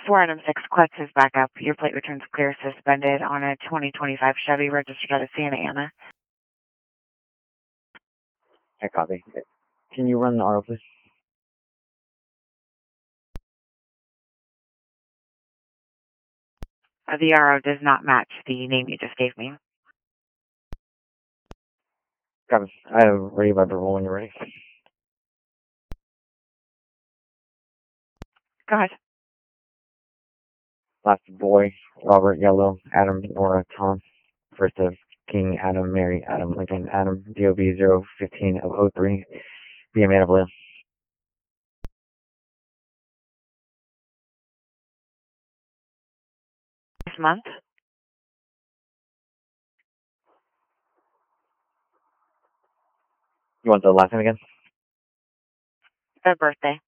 4 item 6, clutch is back up. Your plate returns clear suspended on a 2025 Chevy registered out of Santa Ana. I copy. Can you run the RO, please? The RO does not match the name you just gave me. Copy. I have ready by verbal when you're ready. Go ahead. Last boy, Robert Yellow, Adam, Nora, Tom. First of King, Adam, Mary, Adam, Lincoln, Adam, DOB 015 of 03, BMA of Leo. This month? You want the last name again? The birthday.